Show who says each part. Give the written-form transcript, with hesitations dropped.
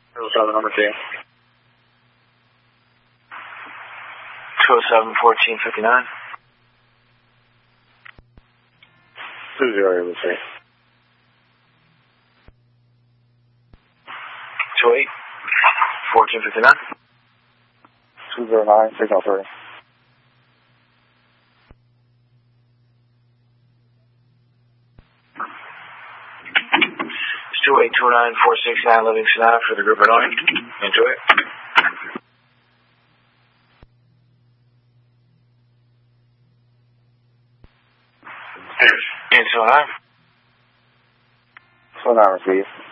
Speaker 1: 207 number 2.
Speaker 2: 207 1459.
Speaker 1: 20 area 3.
Speaker 2: 28 1459.
Speaker 1: 209 signal 3.
Speaker 2: 2829469 Livingston Ave for the group of 9. Enjoy it. Into 9.
Speaker 1: 29 receive.